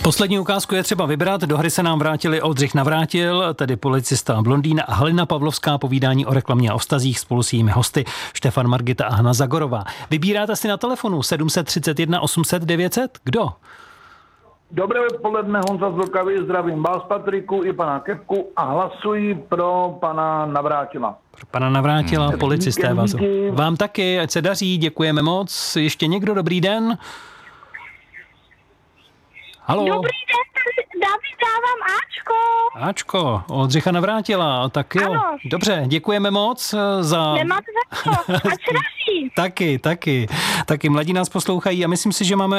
Poslední ukázku je třeba vybrat. Do hry se nám vrátili Oldřich Navrátil, tedy policista Blondýn, a Halina Pavlovská, povídání o reklamě a o vztazích, spolu s jejími hosty Štefan Margita a Hana Zagorová. Vybíráte si na telefonu 731 800 900. Kdo? Dobré odpoledne, Honza z Vltavy, zdravím vás, Patriku, i pana Kepku a hlasuji pro pana Navrátila. Pro pana Navrátila, policisté vás. Vám taky, ať se daří, děkujeme moc. Ještě někdo, dobrý den? Halo? Dobrý den, David, dávám Ačko. Ačko, Oldřicha Navrátila, tak jo. Ano. Dobře, děkujeme moc za... Nemáte za co, ať se daří. Taky. Mladí nás poslouchají a myslím si, že máme